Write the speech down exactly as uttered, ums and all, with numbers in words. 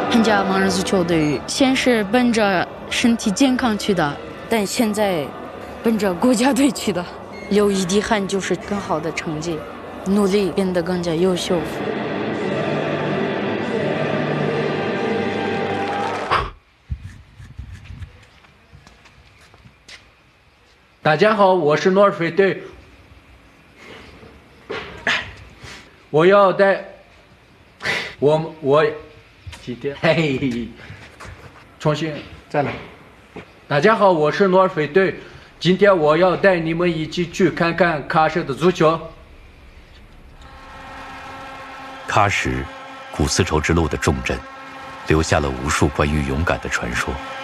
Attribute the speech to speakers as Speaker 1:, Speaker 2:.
Speaker 1: 参加盲人足球队，先是奔着身体健康去的，但现在奔着国家队去的。流一滴汗就是更好的成绩，努力变得更加优秀。
Speaker 2: 大家好，我是诺尔菲队，我要带我我今天嘿，重新再来。大家好，我是诺尔菲队，今天我要带你们一起去看看喀什的足球。
Speaker 3: 喀什，古丝绸之路的重镇，留下了无数关于勇敢的传说。